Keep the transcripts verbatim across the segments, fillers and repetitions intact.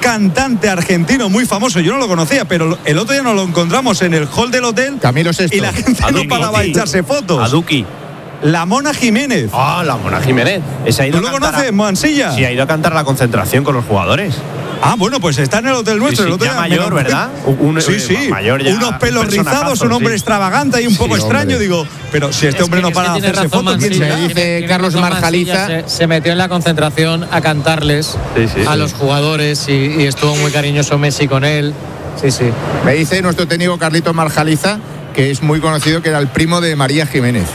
cantante argentino muy famoso, yo no lo conocía, pero el otro día nos lo encontramos en el hall del hotel. Camilo Sesto. Y la gente Aduki, no paraba de echarse fotos. Aduki. La Mona Jiménez. Ah, la Mona Jiménez. Esa ha ido ¿Tú lo a cantar conoces, a... Mansilla? Sí, ha ido a cantar a la concentración con los jugadores. Ah, bueno, pues está en el hotel nuestro. Sí, sí, el otro ya día mayor, me... ¿verdad? Un, sí, sí. Mayor ya, unos pelos un rizados, un hombre sí. extravagante y un poco Sí, extraño. hombre. Digo, pero si este Es hombre que- no es para que de tiene hacerse razón, fotos, ¿quién Mansilla. será? Dice Tiene- tiene Carlos razón, Marjaliza. Mansilla, Se, se metió en la concentración a cantarles Sí, sí, a sí. los jugadores y, y estuvo muy cariñoso Messi con él. Sí, sí. Me dice nuestro técnico Carlitos Marjaliza que es muy conocido, que era el primo de María Jiménez.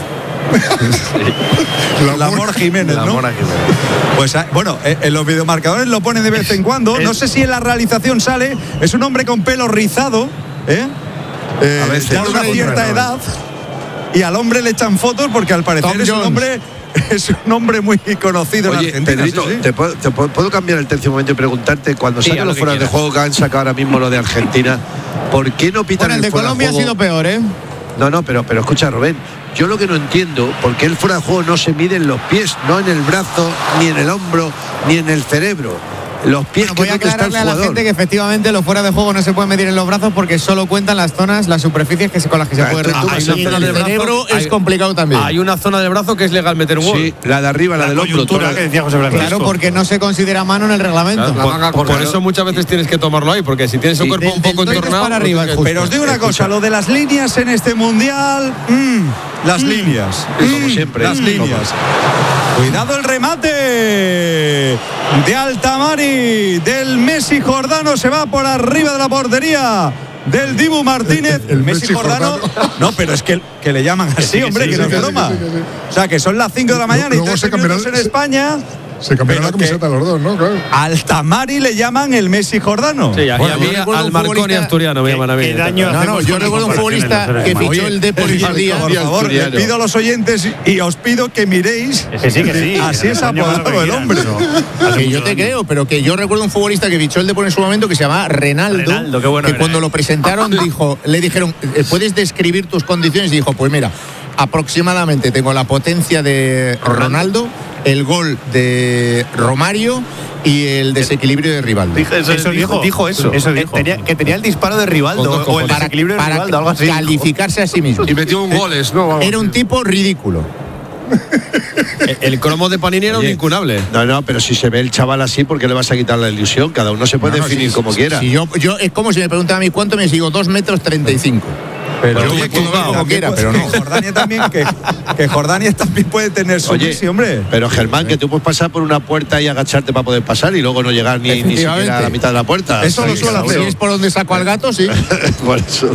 La Mona Jiménez, La ¿no? Mona Jiménez. Pues ah, bueno, eh, en los videomarcadores lo ponen de vez en cuando. No sé si en la realización sale. Es un hombre con pelo rizado, ¿eh? Eh, A veces. ya de una Hombre, cierta no, edad. Y al hombre le echan fotos porque al parecer Tom es un Jones. hombre es un hombre muy conocido Oye, en Argentina. Pedrito, sí, sí. ¿te, puedo, te puedo- puedo cambiar el tercio un momento y preguntarte, cuando Sí, sacan haz lo los que fueras de quieras. juego que han sacado ahora mismo lo de Argentina, ¿por qué no pitan Bueno, el el de fuera Colombia ha juego? sido peor, ¿eh? No, no, pero, pero escucha, Rubén, yo lo que no entiendo, ¿por qué el fuera de juego no se mide en los pies, no en el brazo, ni en el hombro, ni en el cerebro? Los pies, Bueno, que voy a es donde está el aclararle a la jugador. gente que efectivamente los fuera de juego no se pueden medir en los brazos porque solo cuentan las zonas, las superficies que se, con las que se Ah, puede entonces tú realizar. vas Y a en hacer el el brazo, cerebro es hay- complicado también. Hay una zona del brazo que es legal meter un gol. Sí, la de arriba, la, del hombro. toda- que decía José Francisco. Claro, porque no se considera mano en el reglamento. Claro, por, por eso muchas veces tienes que tomarlo ahí, porque si tienes el Sí, cuerpo del- un poco del doides entornado. para lo arriba, tienes que- Pero os digo una cosa, lo de las líneas en este mundial, mm, las líneas, Como mm, siempre, las como- líneas. Cuidado el remate de Altamari, del Messi Jordano, se va por arriba de la portería del Dibu Martínez. El- el Messi, Messi Jordano, Jordano. no, pero es que, que le llaman así, sí, hombre, sí, que sí, no es sí, broma. sí, sí, sí. O sea, que son las cinco de la mañana y Luego trece se cambiará- minutos en se- España. Se cambiaron la Pero que- camiseta los dos, ¿no? Claro. Altamari le llaman el Messi Jordano. Sí, y a Bueno, mí yo recuerdo al un Marconi futbolista asturiano me llaman a mí. ¿Qué daño No, no, hacemos yo con recuerdo un las futbolista comparaciones, que los seres fichó el Depor Oye, esos días. por favor, le asturiano. pido a los oyentes y os pido que miréis. humanos. Que sí, que sí. Así es Coño, apodado haz lo que el quieran, hombre. pero hace Que mucho yo te daño. creo, pero que yo recuerdo un futbolista que fichó el Depor en su momento que se llamaba Renaldo, Renaldo, qué bueno que era, cuando eh. lo presentaron dijo, le dijeron, eh, ¿puedes describir tus condiciones? Y dijo, pues mira, aproximadamente tengo la potencia de Ronaldo, el gol de Romario y el desequilibrio de Rivaldo. Dijo eso, Eso dijo, dijo, dijo eso. eso Eh, dijo. tenía- que tenía el disparo de Rivaldo Con dos o el cojones. desequilibrio de para Rivaldo, algo así. calificarse a sí mismo. Y metió un goles, ¿no? Vamos. Era un tipo ridículo. El, el cromo de Panini era un Oye, incunable. No, no, pero si se ve el chaval así, ¿por qué le vas a quitar la ilusión? Cada uno se puede No, no, definir si- como si- quiera. si yo, yo, es como si me preguntan a mí cuánto me sigo, dos metros treinta y cinco. Pero Yo me puedo ver como quiera, pero no. Que Jordania también, que, que Jordania también puede tener su Oye, Messi, hombre. Pero Germán, que tú puedes pasar por una puerta y agacharte para poder pasar y luego no llegar ni, ni siquiera a la mitad de la puerta. Eso lo suele hacer. Si es por donde saco al gato, sí. Por eso.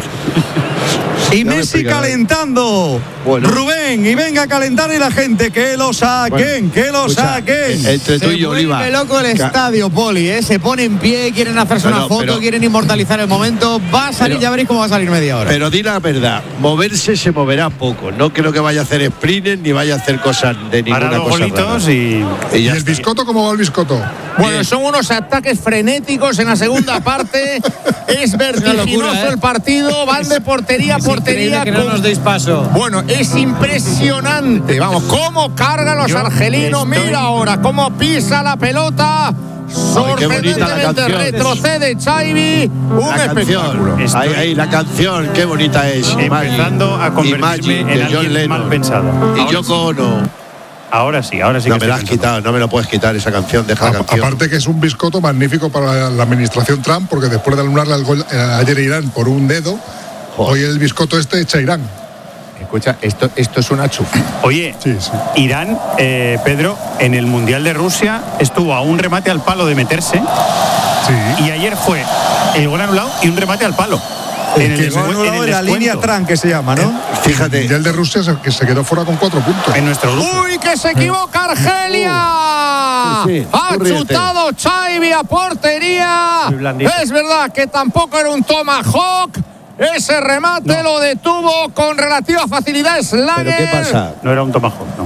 Y Ya me Messi explicarás. calentando. Bueno. Rubén, y venga a calentar y la gente, que lo saquen, Bueno, que lo escucha, saquen. Entre tú y yo, Oliva. Se vuelve loco el Ca- estadio, Poli, ¿eh? Se pone en pie, quieren hacerse No, una no, foto, pero- quieren inmortalizar el momento. Va a salir, Pero- ya veréis cómo va a salir media hora. Pero di la verdad, moverse se moverá poco. No creo que vaya a hacer sprint ni vaya a hacer cosas de ninguna Para dos cosa golitos rara. y. Y ¿Y ya el está. biscoto cómo va el biscoto? Bueno, Bien. son unos ataques frenéticos en la segunda parte. Es vertiginoso locura, ¿eh? el partido. Van de portería a Es portería. increíble que no con- nos deis paso. Bueno, es impresionante. Vamos, cómo cargan los Yo argelinos. estoy- Mira ahora cómo pisa la pelota. qué bonita la Sorprendentemente canción. retrocede Xavi. Un La espectáculo. canción, Estoy- ahí, ahí, la canción, qué bonita es. Empezando a convertirme Imagine, en de John alguien Lennon. mal pensado. Y Ahora Yoko Ono. Ahora sí, ahora sí No que me la estoy has pensando. quitado, no me lo puedes quitar esa canción, deja la A- canción. aparte que es un biscoto magnífico para la, la administración Trump, porque después de anularle el gol eh, ayer a Irán por un dedo, Joder. hoy el biscoto este echa a Irán. Escucha, esto, esto es una chufa. Oye, Sí, sí. Irán, eh, Pedro, en el Mundial de Rusia estuvo a un remate al palo de meterse Sí. y ayer fue el gol anulado y un remate al palo. En el, Que no descu- anulado en el en la descuento. línea Tran, que se llama, ¿no? El Fíjate, Mundial de Rusia se- que se quedó fuera con cuatro puntos. En nuestro grupo. ¡Uy, que se equivoca Argelia! Sí, sí, Ha tú ríete. chutado Xavi a portería. Muy blandito. Es verdad que tampoco era un tomahawk. Ese remate lo detuvo con relativa facilidad Slager. ¿pero qué pasa? No era un tomahawk, no.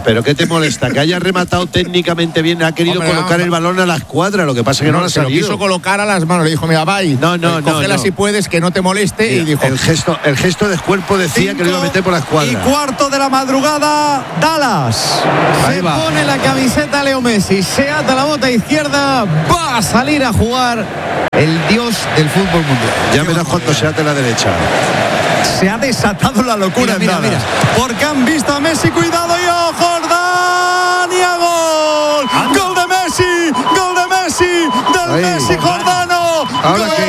pero ¿qué te molesta? Que haya rematado técnicamente bien, ha querido Hombre, colocar no, el balón a la escuadra, lo que pasa es que no, no le ha se lo salido. quiso colocar a las manos, le dijo, mira, va, y, No, no, eh, no, cógela no. si puedes, que no te moleste, Mira, y dijo, el gesto, el gesto de cuerpo decía que lo iba a meter por la escuadra. Y cuarto de la madrugada, Dallas. Ahí Se va. pone la camiseta Leo Messi, se ata la bota izquierda, va a salir a jugar el dios del fútbol mundial. Ya verás cuando se ate la derecha. Se ha desatado la locura Mira, en mira, Dallas. Porque han visto a Messi, cuidado, y ¡oh, Jordania! ¡Gol! ¡Gol de Messi! ¡Gol de Messi! ¡Del Ahí. Messi Jordano! ¿Ahora ¡Gol!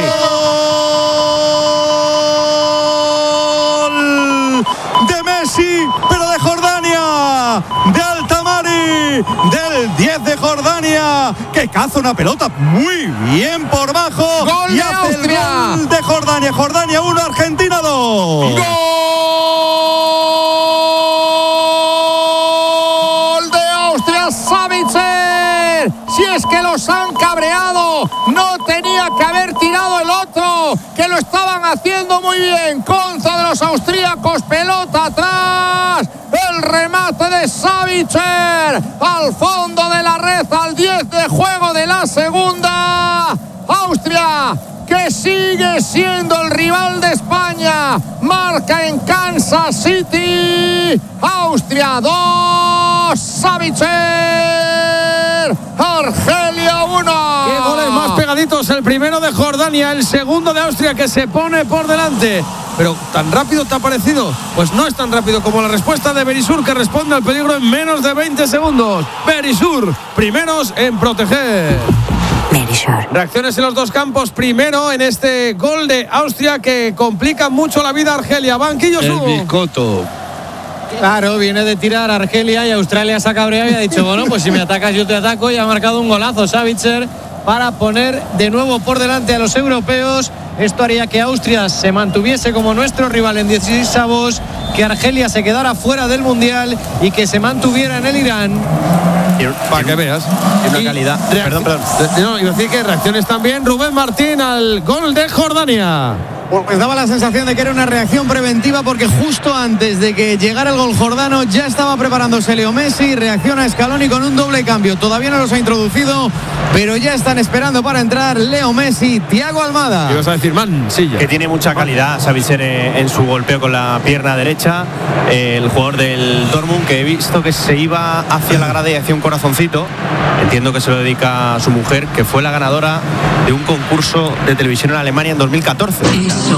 De Messi, pero de Jordania, de Altamari, del diez de Jordania, que caza una pelota muy bien por bajo. ¡Gol y de hace el Austria! gol de Jordania. Jordania uno, Argentina dos. ¡Gol de Austria, Savitzer! Si es que los han cabreado, no tenía que haber tirado el otro, que lo estaban haciendo muy bien. Contra de los austríacos, pelota atrás. El remate de Savitzer al fondo de la red, al diez de juego de la segunda. Austria, que sigue siendo el rival de España, marca en Kansas City. Austria dos, Savitzer, Argelia uno. Qué goles más pegaditos, el primero de Jordania, el segundo de Austria, que se pone por delante. Pero ¿tan rápido te ha parecido? Pues no es tan rápido como la respuesta de Berisur, que responde al peligro en menos de veinte segundos. Berisur, primeros en proteger. Reacciones en los dos campos. Primero en este gol de Austria que complica mucho la vida a Argelia. Banquillo El Su. Biscotto. Claro, viene de tirar a Argelia y Australia se ha cabreado y ha dicho, bueno, pues si me atacas yo te ataco, y ha marcado un golazo Savitzer para poner de nuevo por delante a los europeos. Esto haría que Austria se mantuviese como nuestro rival en dieciseisavos, que Argelia se quedara fuera del Mundial y que se mantuviera en el Irán. Para que veas. Tiene Y una calidad. reacc- Perdón, perdón. No, iba a decir que reacciones también. Rubén Martín al gol de Jordania. Pues daba la sensación de que era una reacción preventiva, porque justo antes de que llegara el gol jordano ya estaba preparándose Leo Messi. Reacciona Scaloni con un doble cambio. Todavía no los ha introducido, pero ya están esperando para entrar Leo Messi, Thiago Almada. Ibas a decir Mansilla. Que tiene mucha calidad Savitzer en, en su golpeo con la pierna derecha. Eh, el jugador del Dortmund, que he visto que se iba hacia la grada y hacía un corazoncito. Entiendo que se lo dedica a su mujer, que fue la ganadora de un concurso de televisión en Alemania en dos mil catorce. Eso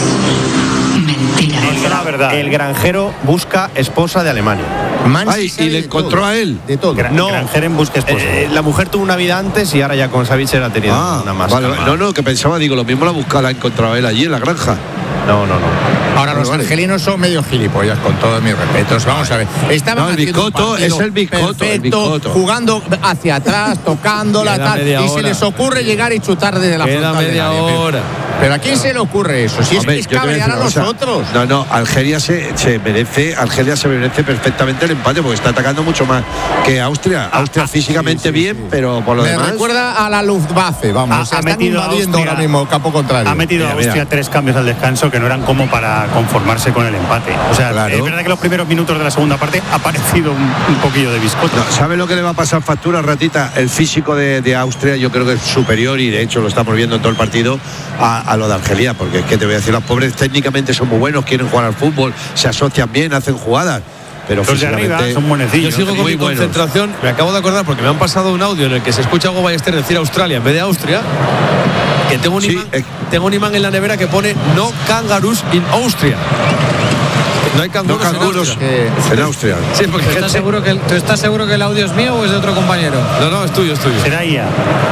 es mentira. El, la verdad. el granjero busca esposa de Alemania. Ay, y le encontró a él. De todo. No, granjero en busca esposa. Eh, la mujer tuvo una vida antes y ahora ya con Savitzer ha tenido Ah, una más. vale, vale. No, no, que pensaba, digo, lo mismo la buscaba, la ha encontrado él allí en la granja. No, no, no. Ahora los Vale. argelinos son medio gilipollas, con todos mis respetos. Vamos a ver. Estaban No, el haciendo un Biscotto, partido es el Biscotto, el perfecto, Biscotto. jugando hacia atrás, tocándola, Queda tal. media Y se hora. les ocurre llegar y chutar desde la Queda frontal de media nadie, pero- hora. Pero ¿a quién se le ocurre eso? Si es Hombre, que es yo te voy a cabrear a decir una cosa. nosotros. No, no, Algeria se, se merece, Argelia se merece perfectamente el empate porque está atacando mucho más que Austria. Austria físicamente sí, sí, bien, sí. pero por lo Me demás. recuerda a la Luftwaffe, vamos. Ha- o sea, ha están metido a invadiendo Austria- ahora mismo campo contrario. Ha metido Mira, a Austria mira. tres cambios al descanso que no eran como para conformarse con el empate. O sea, Claro. es verdad que los primeros minutos de la segunda parte ha parecido un, un poquillo de biscoto. No, ¿sabe lo que le va a pasar factura, Ratita? El físico de, de Austria yo creo que es superior y de hecho lo estamos viendo en todo el partido a, a lo de Argelia, porque es que te voy a decir, los pobres técnicamente son muy buenos, quieren jugar al fútbol, se asocian bien, hacen jugadas, pero Los de arriba físicamente son Yo buenecillos. sigo con muy mi buenos. concentración. Me acabo de acordar porque me han pasado un audio en el que se escucha a Hugo Ballester decir Australia en vez de Austria. Que tengo un, Sí, imán, eh. tengo un imán en la nevera que pone no kangaroos in Austria. No hay no canguros, canguros en Austria. en Austria. Sí, porque ¿Tú estás, seguro que el, ¿Tú estás seguro que el audio es mío o es de otro compañero? No, no, es tuyo, es tuyo. Será I A.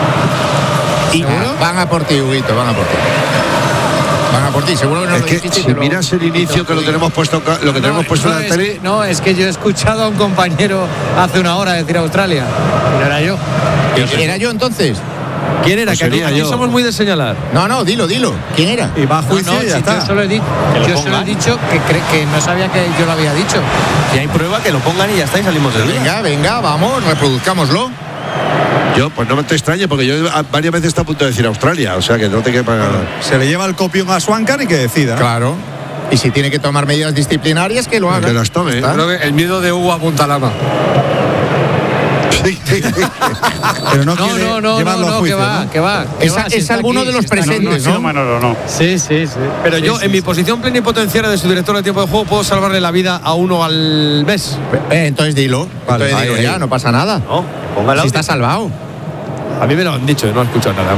Y Ah, van a por ti, Huguito, van a por ti. Van a por ti, seguro que no Es lo que dijiste, si pero- miras el inicio que lo tenemos puesto ca- lo que tenemos puesto no, en la es tele. que, no, es que yo he escuchado a un compañero hace una hora decir Australia. No era yo. ¿Era yo entonces? ¿Quién era? Pues Que aquí, sería aquí yo. somos muy de señalar. No, no, dilo, dilo. ¿Quién era? y va a No, juicio no, y ya si está. yo solo he, di- Que lo yo solo he pongan. dicho que, cre- que no sabía que yo lo había dicho. Si hay prueba, que lo pongan y ya está y salimos de duda. Venga, venga, vamos, reproduzcámoslo. Yo, pues no me te extrañe, porque yo a- varias veces está a punto de decir Australia, o sea que no te quepa. Se le lleva el copión a Swankar y que decida. Claro. Y si tiene que tomar medidas disciplinarias, que lo haga. Que las tome. Creo que el miedo de Hugo a Punta Lama. Pero no, No, quiere no, no, llevarlo no, a no, juicio, que va, ¿no? que va. que Es, va, si es está alguno aquí, de si los está aquí. presentes, ¿no? Manolo, no. Sí, sí, sí. Pero Sí, yo, sí, en mi sí. posición plenipotenciaria de su director de tiempo de juego, puedo salvarle la vida a uno al mes. Eh, entonces dilo. Vale, entonces ahí, dilo ahí. ya, no pasa nada. No, póngala. Si está salvado. A mí me lo han dicho y no he escuchado nada.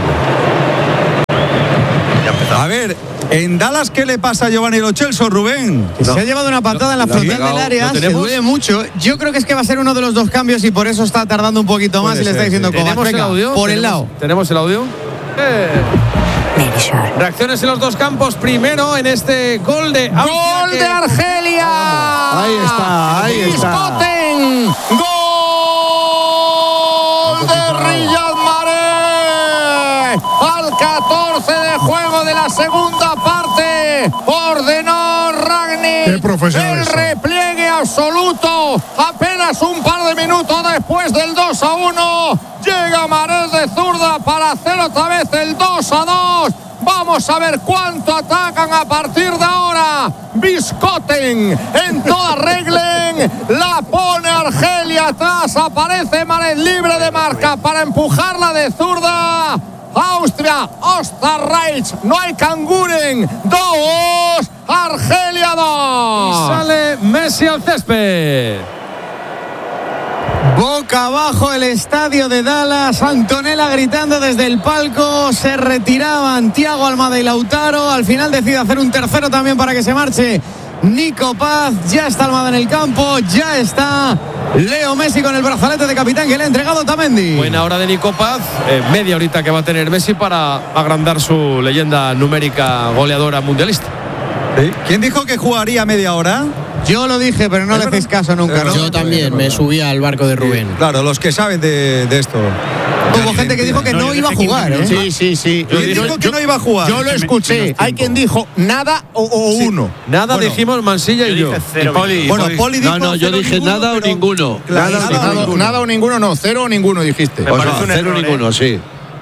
A ver, en Dallas, ¿qué le pasa a Giovanni Lo Celso, Rubén? Que se ha llevado una patada en la lo ha frontal pegado. del área, ¿Lo se tenemos? duele mucho. Yo creo que es que va a ser uno de los dos cambios y por eso está tardando un poquito más Puede y le está ser, diciendo sí. Kovac, ¿Tenemos el venga, audio? por el ¿Tenemos- lado. ¿Tenemos el audio? Eh. Reacciones en los dos campos. Primero en este gol de Austria ¡Gol que- de Argelia! Ahí está, ahí está. Biscoten. ¡Gol de Riyad Mahrez! Al catorce de juego de la segunda parte, ordenó Ragnick Qué profesional el son. repliegue absoluto. Apenas un par de minutos después del dos a uno, llega Mahrez de zurda para hacer otra vez el dos a dos. Vamos a ver cuánto atacan a partir de ahora. Biscoten en toda reglen. La pone Argelia atrás. Aparece Mahrez libre de marca para empujarla de zurda. Austria, Osterreich, no hay Kanguren. Dos, Argelia dos. Sale Messi al césped. Boca abajo el estadio de Dallas, Antonella gritando desde el palco, se retiraban Thiago Almada y Lautaro, al final decide hacer un tercero también para que se marche Nico Paz, ya está Almada en el campo, ya está Leo Messi con el brazalete de capitán que le ha entregado Otamendi. Buena hora de Nico Paz, eh, media horita que va a tener Messi para agrandar su leyenda numérica goleadora mundialista. ¿Sí? ¿Quién dijo que jugaría media hora? Yo lo dije, pero no le hacéis caso nunca, ¿no? Yo también me subí al barco de Rubén. Claro, los que saben de, de esto. Hubo gente que dijo que no, yo iba a dije jugar, ¿eh? Sí, sí, sí. ¿Quién dijo que no iba a jugar? Yo lo escuché. Hay quien dijo nada o, o uno. Nada Bueno, dijimos Mansilla y yo. dije cero. Poli, Bueno, Poli- Poli dijo No, no, yo cero dije ninguno, nada o pero- ninguno. Claro, Nada o nada o Nada, ninguno. nada o ninguno, no. Cero o ninguno dijiste. Me O sea, parece un cero error, ninguno, sí.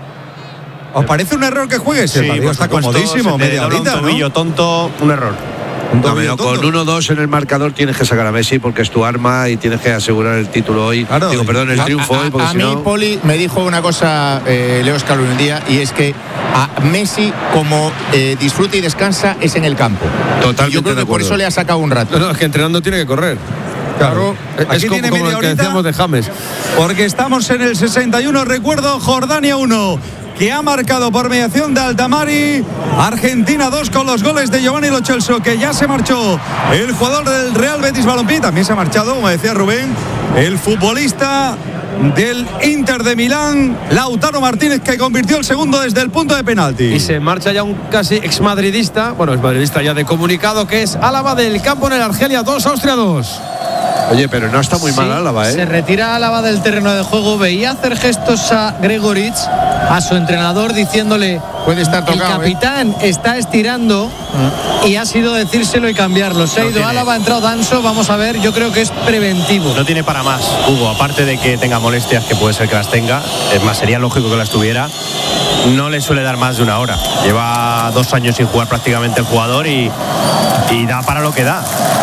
¿Os parece un error que juegues? Sí, El partido por está supuesto, comodísimo, se te media dobla un horita, tobillo ¿no? tonto, un error. Un No, tobillo pero con tonto. uno dos en el marcador tienes que sacar a Messi porque es tu arma y tienes que asegurar el título hoy. Claro. Digo, perdón, el A- triunfo a, hoy, porque a si mí, no. Poli, me dijo una cosa, eh, Leo Scaloni un día, y es que a Messi, como eh, disfruta y descansa, es en el campo. Totalmente Y yo creo de que por acuerdo. eso le ha sacado un rato. No, no, es que entrenando tiene que correr. Claro. Es Aquí como, tiene como media lo que horita. decíamos de James. Porque estamos en el sesenta y uno, recuerdo, Jordania uno, que ha marcado por mediación de Altamari, Argentina dos con los goles de Giovanni Lo Celso, que ya se marchó el jugador del Real Betis Balompié, también se ha marchado, como decía Rubén, el futbolista del Inter de Milán, Lautaro Martínez, que convirtió el segundo desde el punto de penalti. Y se marcha ya un casi exmadridista, bueno, exmadridista ya de comunicado, que es Álava del campo en el Argelia dos, Austria dos. Oye, pero no está muy mal Álava, Se ¿eh? retira Álava del terreno de juego. Veía hacer gestos a Gregoritsch, a su entrenador, diciéndole: Puede estar tocado, el capitán está estirando, y ha sido decírselo y cambiarlo. Se ha No ido tiene. Álava, ha entrado Danso. Vamos a ver, yo creo que es preventivo. No tiene para más, Hugo, aparte de que tenga molestias, que puede ser que las tenga, es más, sería lógico que las tuviera, no le suele dar más de una hora. Lleva dos años sin jugar prácticamente el jugador y, y da para lo que da.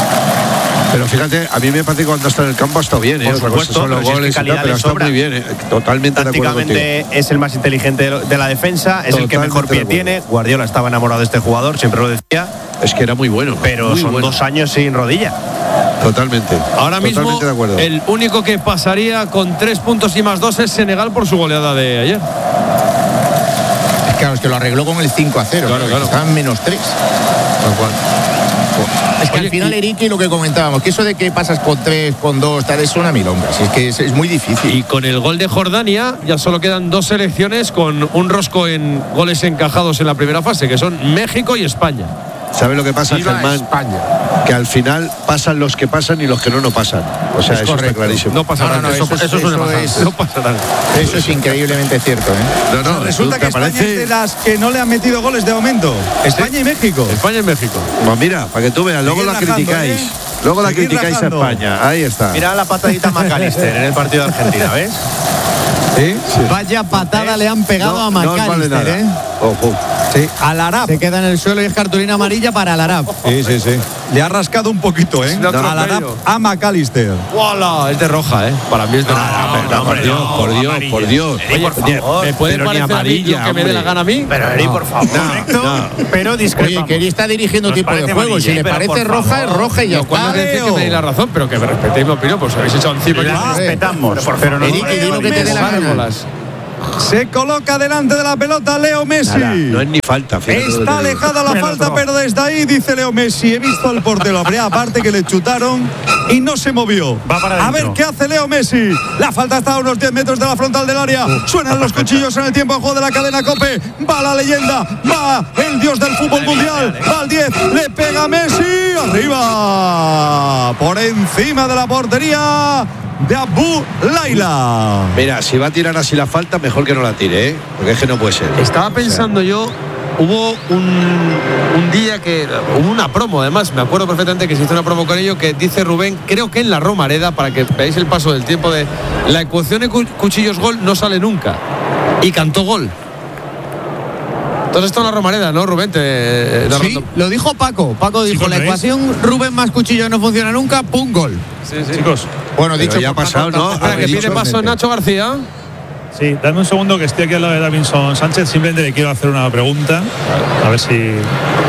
Pero fíjate, a mí me parece que cuando está en el campo está bien, ¿eh? Por Otra cosa supuesto, son los pero si es que goles y tal, calidad pero le está sobra. muy bien, ¿eh? Totalmente de acuerdo contigo. Prácticamente es el más inteligente de lo- de la defensa, es el que Totalmente mejor de pie acuerdo. tiene. Guardiola estaba enamorado de este jugador, siempre lo decía, Es que era muy bueno. pero muy son bueno. dos años sin rodilla. Totalmente. Ahora mismo, Totalmente de acuerdo. el único que pasaría con tres puntos y más dos es Senegal por su goleada de ayer. Es claro, es que lo arregló con el cinco a cero. Claro, claro. Estaban menos tres. Es que Oye, al final, y- Eric, y lo que comentábamos, que eso de que pasas con tres, con dos, tal, es una milonga. Si es que es, es muy difícil. Y con el gol de Jordania ya solo quedan dos selecciones con un rosco en goles encajados en la primera fase, que son México y España. ¿Sabes lo que pasa, Viva Germán? España. Que al final pasan los que pasan y los que no, no pasan. O sea, Es eso correcto. está clarísimo. No pasa No, no, nada. no, eso, eso es- eso suele eso pasar. es- No pasa nada. Eso es increíblemente cierto, ¿eh? No, no, Resulta ¿te que España parece? es de las que no le han metido goles de momento. España y México. España y México. Pues mira, para que tú veas, luego Seguid la rajando, criticáis. ¿eh? Luego la Seguid criticáis rajando. a España. Ahí está. Mira la patadita a McAllister en el partido de Argentina, ¿ves? ¿Sí? Vaya patada le han pegado No, a no os vale McAllister, nada. ¿eh? Ojo. Sí, Al-Arab. Se queda en el suelo y es cartulina amarilla para Al-Arab. Sí, sí, sí. Le ha rascado un poquito, ¿eh? No, no, Al-Arab no. a McAllister. ¡Wala! Es de roja, ¿eh? Para mí es de roja. No, por Dios, por Dios, por Dios. Oye, por favor, ¿me puede pero ni parecer a mí amarilla, lo que me dé la hombre. gana a mí? Pero Eri, por favor. No, no. Pero Oye, discrepamos. que él está dirigiendo Nos tipo de parece juego. Si amarilla, le pero parece por roja, favor. es roja y ya Lo cual no está. quiere decir que me deis la razón, pero que me respetéis mi opinión, pues habéis echado encima. La que- respetamos. Pero no Eric, di lo que te dé la gana. Gárgolas. Se coloca delante de la pelota Leo Messi. Nada, no es ni falta. fíjate lo que Está te digo. alejada la falta, pero desde ahí dice Leo Messi. He visto al portero Abrea, aparte que le chutaron y no se movió. Va para a ver adentro. qué hace Leo Messi. La falta está a unos diez metros de la frontal del área. Suenan los cuchillos en el tiempo de juego de la cadena COPE. Va la leyenda, va el dios del fútbol mundial. Va al diez, le pega Messi. Arriba, por encima de la portería de Abu Laila. Mira, si va a tirar así la falta, mejor que no la tire, ¿eh? Porque es que no puede ser. Estaba pensando yo, hubo un, un día que hubo una promo, además, me acuerdo perfectamente que se hizo una promo con ello que dice Rubén, creo que en la Romareda, para que veáis el paso del tiempo de la ecuación de cu- cuchillos gol no sale nunca. Y cantó gol. Entonces esto en la Romareda, ¿no, Rubén? Te, eh, Sí, narrando. lo dijo Paco. Paco dijo, Chicos, la ¿lo veis? ecuación Rubén más cuchillo no funciona nunca, pum, gol. Sí, sí. Chicos, Bueno, Pero dicho ya ha por pasado, Paco, ¿no? tampoco Espera, que dicho pide paso realmente. Nacho García. sí, dame un segundo que estoy aquí al lado de Davinson Sánchez. Simplemente le quiero hacer una pregunta. A ver si eh,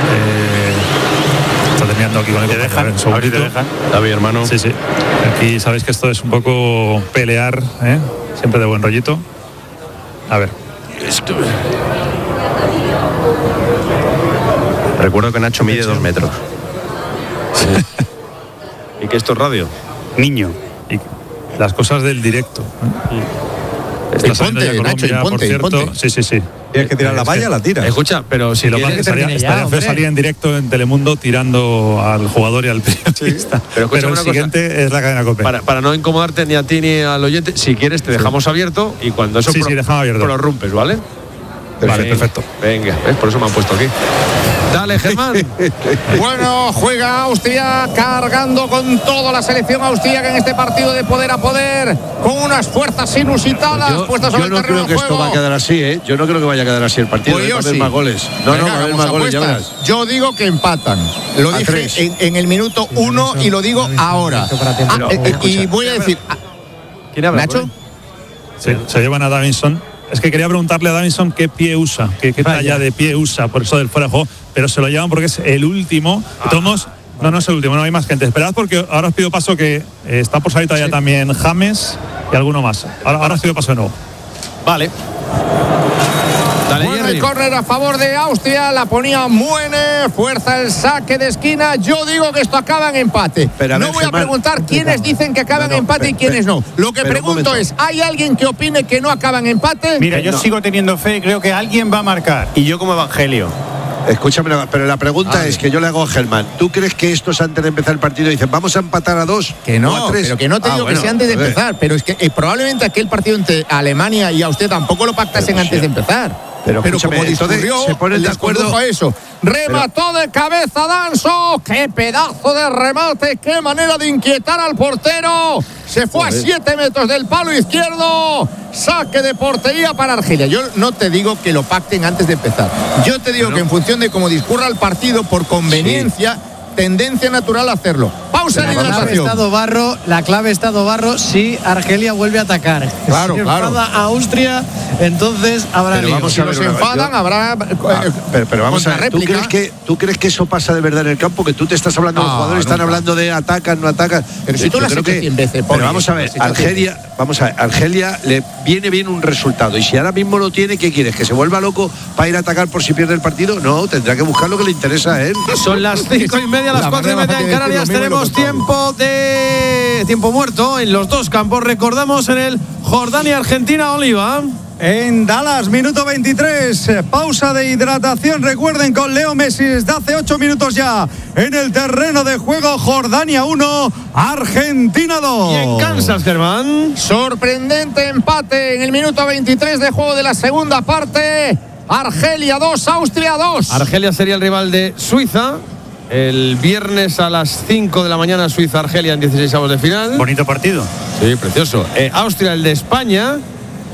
está terminando aquí con el compañero. A ver, un segundito. David, hermano. Sí, sí. Aquí sabéis que esto es un poco pelear, ¿eh? Siempre de buen rollito. A ver. Recuerdo que Nacho mide dos metros. ¿Y que esto es radio? Niño. Y las cosas del directo. ¿eh? Está Y saliendo ponte, ya Nacho, y Colombia, por ponte, y cierto. ponte. Sí, sí, sí. Tienes que tirar la Es que- valla, la tira. Escucha, pero si Sí, lo que pasa quieres- es que estaría, termine ya, estaría feo hombre. salir en directo en Telemundo tirando al jugador y al periodista. Pero escúchame Pero el una cosa. siguiente es la cadena COPE. Para, para no incomodarte ni a ti ni al oyente, si quieres te dejamos abierto y cuando eso Sí, sí, dejamos abierto. prorrumpes, ¿vale? Vale, Venga, perfecto. Venga, ¿ves? Por eso me han puesto aquí. Dale, Germán. Bueno, juega Austria cargando con toda la selección austríaca en este partido de poder a poder, con unas fuerzas inusitadas Yo, puestas sobre yo el no terreno creo que de esto juego. va a quedar así, ¿eh? Yo no creo que vaya a quedar así el partido. Pues ¿eh? yo Va a haber sí. más goles. No, Venga, no, va a haber hagamos más goles, ya apuestas. verás. Yo digo que empatan. Lo A dije tres. en, en el minuto uno y lo digo ahora. Ah, eh, eh, y voy a decir, ah, ¿Quién habla? Nacho, Sí, se llevan a Davinson. Es que quería preguntarle a Davinson qué pie usa, qué, qué talla de pie usa, por eso del fuera de juego, pero se lo llevan porque es el último. De todos modos, no, no es el último, no hay más gente. Esperad porque ahora os pido paso que eh, está por salir todavía también James y alguno más. Ahora, ahora os pido paso de nuevo. Vale. Dale, bueno, el Jerry. córner a favor de Austria, la ponía Muene, fuerza el saque de esquina. Yo digo que esto acaba en empate. Pero a no ver, voy a Germán. preguntar quiénes dicen que acaba No, en no, empate pe- y quiénes pe- no. Lo que pero un pregunto momento. es, ¿hay alguien que opine que no acaba en empate? Mira, yo No. sigo teniendo fe y creo que alguien va a marcar. Y yo como evangelio. Escúchame, pero la pregunta es que yo le hago a Germán. ¿Tú crees que estos antes de empezar el partido dicen vamos a empatar a dos? Que o no, a tres? pero que no te Ah, digo bueno, que sea antes de a ver. empezar, pero es que eh, probablemente aquel partido entre Alemania y Austria tampoco lo pactasen Pero, antes sí. de empezar. Pero, escúchame, como entonces discurrió, se ponen de les acuerdo. condujo a eso. Remató de cabeza Danso. ¡Qué pedazo de remate! ¡Qué manera de inquietar al portero! Se fue Joder. a siete metros del palo izquierdo. Saque de portería para Argelia. Yo no te digo que lo pacten antes de empezar. Yo te digo Bueno. que en función de cómo discurra el partido, por conveniencia, tendencia natural a hacerlo. Pausa de La clave hidratación. está Dobarro, la clave está Dobarro si Argelia vuelve a atacar. Claro, si claro. enfada a Austria, entonces habrá Pero lío. vamos Si a ver los una cosa, enfadan, yo- habrá. Ah, eh, pero, pero vamos a ver, ¿tú contrarréplica. crees, que, ¿tú crees que eso pasa de verdad en el campo? Que tú te estás hablando, los No, jugadores están nunca. hablando de atacan, no atacan. Pero si Yo- tú yo lo has creo hecho que- cien veces, Pero Poli, vamos a lo ver, has hecho Argelia, vamos a ver, Argelia le viene bien un resultado. Y si ahora mismo lo tiene, ¿qué quieres? ¿Que se vuelva loco para ir a atacar por si pierde el partido? No, tendrá que buscar lo que le interesa a él. Son las cinco y media, las La cuatro y manera media en fácil de decir Canarias. lo mismo y lo Tenemos contrario. tiempo de tiempo muerto en los dos campos. Recordamos en el Jordania-Argentina, Oliva. En Dallas, minuto veintitrés, eh, pausa de hidratación. Recuerden con Leo Messi desde hace ocho minutos ya en el terreno de juego. Jordania uno, Argentina dos. Y en Kansas, Germán. Sorprendente empate en el minuto veintitrés de juego de la segunda parte. Argelia dos, Austria dos. Argelia sería el rival de Suiza. El viernes a las cinco de la mañana, Suiza-Argelia en dieciséis avos de final. Bonito partido. Sí, precioso. Eh, Austria, el de España.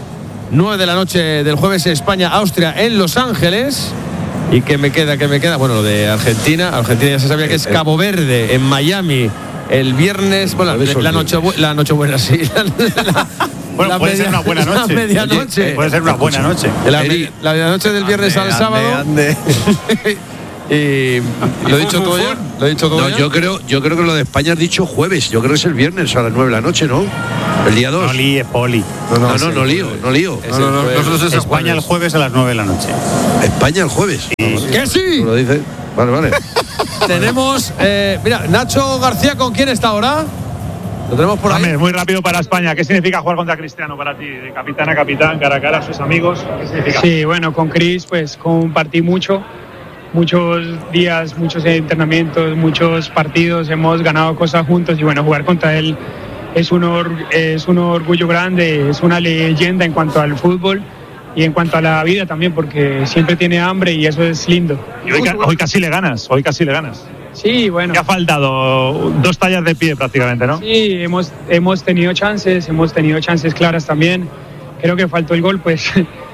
nueve de la noche del jueves, España-Austria en Los Ángeles. ¿Y qué me queda? ¿Qué me queda? Bueno, lo de Argentina. Argentina ya se sabía que es Cabo Verde, en Miami, el viernes. Bueno, la, la noche la nochebuena, sí. La, la, bueno, la puede media, ser una buena noche. La medianoche. Oye, puede ser una buena noche. La, la medianoche del viernes ande, al sábado. Ande, ande. Y lo he dicho todo ya. Lo he dicho todo no, ya. Yo creo, yo creo que lo de España has dicho jueves. Yo creo que es el viernes a las nueve de la noche, ¿no? El día dos. No líe, Poli. No, no, no, no, no lío, no lío. No, no, no, nosotros es España el jueves a las nueve de la noche. España el jueves. Sí. ¿Qué sí? Lo dice. Vale, vale. Tenemos, eh, mira, Nacho García, ¿con quién está ahora? Lo tenemos por ahí. James, muy rápido para España. ¿Qué significa jugar contra Cristiano para ti? De capitán a capitán, cara a cara a sus amigos. ¿Qué significa? Sí, bueno, con Chris pues compartí mucho. Muchos días, muchos entrenamientos, muchos partidos, hemos ganado cosas juntos y bueno, jugar contra él es un, or, es un orgullo grande, es una leyenda en cuanto al fútbol y en cuanto a la vida también, porque siempre tiene hambre y eso es lindo. Y hoy, hoy casi le ganas, hoy casi le ganas. Sí, bueno. ¿Qué ha faltado? Dos tallas de pie prácticamente, ¿no? Sí, hemos, hemos tenido chances, hemos tenido chances claras también. Creo que faltó el gol, pues...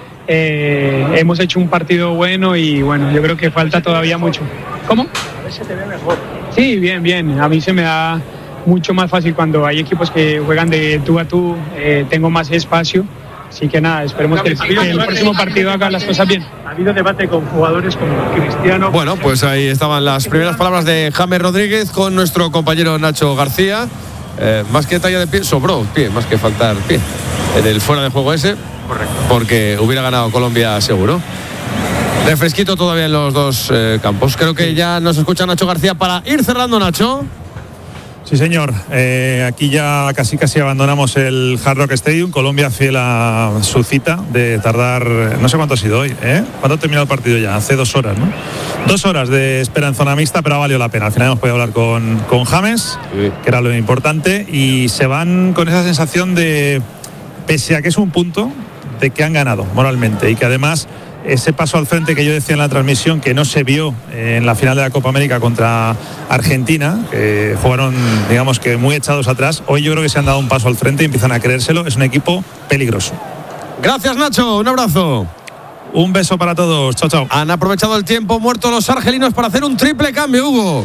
Eh, hemos hecho un partido bueno y bueno, yo creo que falta todavía mucho. ¿Cómo? A ver si te ve mejor. Sí, bien, bien. A mí se me da mucho más fácil cuando hay equipos que juegan de tú a tú, eh, tengo más espacio. Así que nada, esperemos que el, que el próximo partido haga las cosas bien. Ha habido debate con jugadores como Cristiano. Bueno, pues ahí estaban las primeras palabras de James Rodríguez con nuestro compañero Nacho García. Eh, más que talla de pie, sobró pie, más que faltar pie. En el fuera de juego ese. Correcto. Porque hubiera ganado Colombia seguro. Refresquito todavía en los dos eh, campos. Creo que ya nos escucha Nacho García para ir cerrando, Nacho. Sí, señor. Eh, aquí ya casi casi abandonamos el Hard Rock Stadium. Colombia fiel a su cita de tardar, no sé cuánto ha sido hoy, ¿eh? ¿Cuándo ha terminado el partido ya? Hace dos horas, ¿no? Dos horas de espera en zona mixta, pero ha valido la pena. Al final hemos podido hablar con, con James, sí, que era lo importante, y se van con esa sensación de, pese a que es un punto, de que han ganado moralmente y que además ese paso al frente que yo decía en la transmisión que no se vio en la final de la Copa América contra Argentina, que jugaron digamos que muy echados atrás, hoy yo creo que se han dado un paso al frente y empiezan a creérselo. Es un equipo peligroso. Gracias, Nacho, un abrazo. Un beso para todos, chao, chao. Han aprovechado el tiempo muerto los argelinos para hacer un triple cambio, Hugo.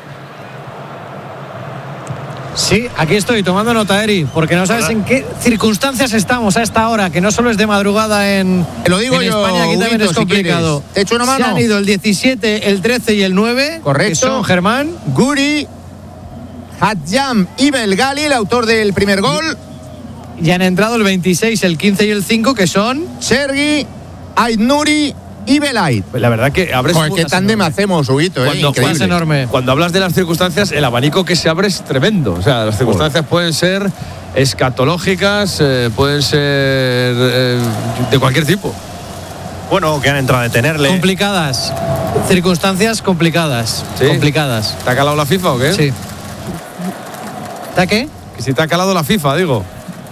Sí, aquí estoy tomando nota, Eri, porque no sabes en qué circunstancias estamos a esta hora, que no solo es de madrugada en, Te lo digo en yo, España, aquí Huguito, también es complicado. Si ¿Te echo una mano? Se han ido el diecisiete, el trece y el nueve. Correcto. Que son Germán, Guri, Hadjam y Belgali, el autor del primer gol. Y han entrado el veintiséis, el quince y el cinco, que son Sergi, Aidnuri y Belait. La verdad que abres. Joder, qué tándem hacemos, Huguito, ¿eh? Cuando, Increíble. Es enorme. Cuando hablas de las circunstancias, el abanico que se abre es tremendo. O sea, las circunstancias pueden ser escatológicas, eh, pueden ser eh, de cualquier tipo. Bueno, que han entrado a detenerle. Complicadas. Circunstancias complicadas. ¿Sí? Complicadas. ¿Te ha calado la FIFA o qué? Sí. ¿Te qué? Que si te ha calado la FIFA, digo.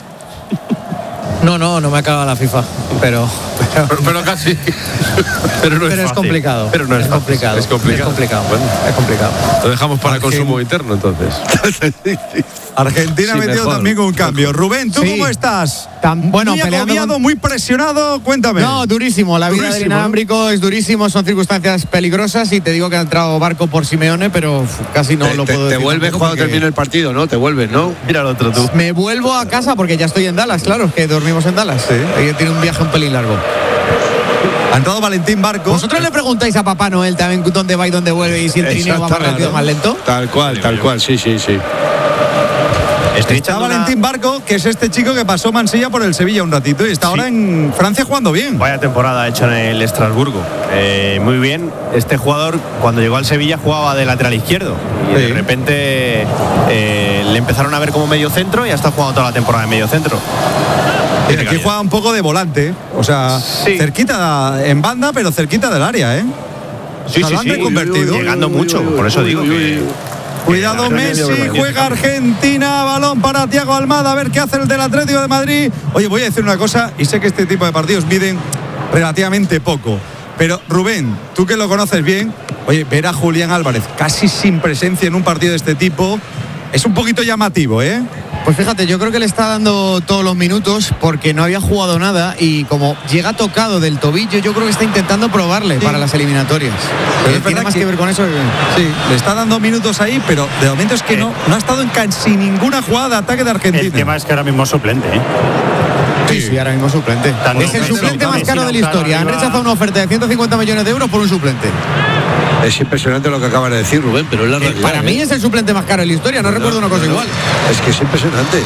No, no, no me acaba la FIFA, pero pero, pero casi. Pero no es, pero es fácil. complicado. Pero no es, es fácil. complicado. Es complicado. Es complicado. Bueno, es complicado. Lo dejamos para Argen... consumo interno, entonces. Argentina Sí, metió mejor. también un cambio. Rubén, ¿tú Sí. cómo estás? Tan, bueno, muy peleando agobiado, con... muy presionado. Cuéntame. No, durísimo. La vida Durísimo, del inalámbrico es durísimo. Son circunstancias peligrosas y te digo que ha entrado Barco por Simeone, pero uf, casi no te, lo te, puedo te decir. vuelves tampoco cuando porque- termine el partido, ¿no? Te vuelves, ¿no? Mira el otro tú. Me vuelvo a casa porque ya estoy en Dallas, claro, es que dormimos en Dallas. Sí. Ahí tiene un viaje un pelín largo. Ha entrado Valentín Barco. ¿Vosotros le preguntáis a Papá Noel también dónde va y dónde vuelve y si el trineo va más rápido o más lento? Tal cual, tal cual, sí, sí, sí. Estoy Está echando una- Valentín Barco, que es este chico que pasó Mansilla por el Sevilla un ratito y está Sí. ahora en Francia jugando bien. Vaya temporada ha hecho en el Estrasburgo. Eh, muy bien. Este jugador, cuando llegó al Sevilla, jugaba de lateral izquierdo. Y Sí. de repente eh, le empezaron a ver como medio centro y ha estado jugando toda la temporada en medio centro. Y aquí juega un poco de volante, o sea, Sí. cerquita en banda, pero cerquita del área, ¿eh? Sí, sí, Lo han sí. reconvertido. Llegando mucho. Por eso digo que. Cuidado que la- Messi, juega Argentina, balón para Thiago Almada, a ver qué hace el del Atlético de Madrid. Oye, voy a decir una cosa, y sé que este tipo de partidos miden relativamente poco, pero Rubén, tú que lo conoces bien, oye, ver a Julián Álvarez casi sin presencia en un partido de este tipo es un poquito llamativo, ¿eh? Pues fíjate, yo creo que le está dando todos los minutos porque no había jugado nada y como llega tocado del tobillo, yo creo que está intentando probarle sí. para las eliminatorias. Pero tiene más que, que ver con eso. Que... Sí, le está dando minutos ahí, pero de momento es que eh. no, no ha estado en casi ninguna jugada de ataque de Argentina. El tema es que ahora mismo es suplente, ¿eh? Sí, sí, ahora mismo suplente. Tanto es el suplente más caro de la historia. Han rechazado una oferta de ciento cincuenta millones de euros por un suplente. Es impresionante lo que acabas de decir, Rubén, pero es la realidad. Para mí es el suplente más caro de la historia, no, no recuerdo una cosa no, no. igual. Es que es impresionante.